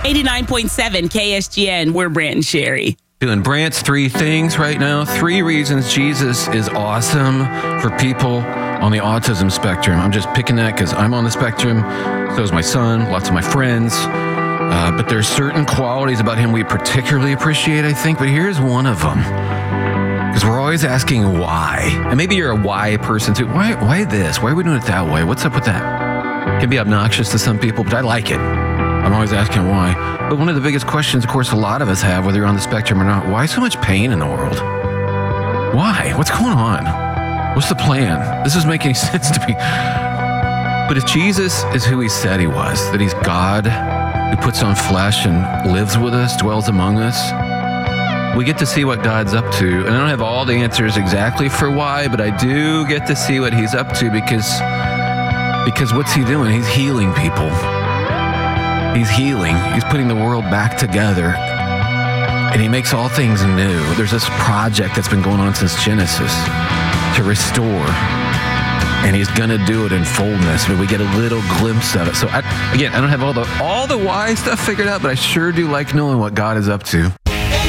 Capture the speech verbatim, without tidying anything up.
eighty-nine point seven K S G N. We're Brant and Sherry. Doing Brant's three things right now. Three reasons Jesus is awesome for people on the autism spectrum. I'm just picking that because I'm on the spectrum. So is my son, lots of my friends. Uh, but there's certain qualities about him we particularly appreciate, I think. But here's one of them. Because we're always asking why. And maybe you're a why person too. Why, why this? Why are we doing it that way? What's up with that? It can be obnoxious to some people, but I like it. I'm always asking why. But one of the biggest questions, of course, a lot of us have, whether you're on the spectrum or not, why so much pain in the world? Why? What's going on? What's the plan? This doesn't make any sense to me. But if Jesus is who he said he was, that he's God who puts on flesh and lives with us, dwells among us, we get to see what God's up to. And I don't have all the answers exactly for why, but I do get to see what he's up to because, because what's he doing? He's healing people. He's healing. He's putting the world back together. And he makes all things new. There's this project that's been going on since Genesis to restore. And he's going to do it in fullness. But we get a little glimpse of it. So, I, again, I don't have all the all the why stuff figured out, but I sure do like knowing what God is up to.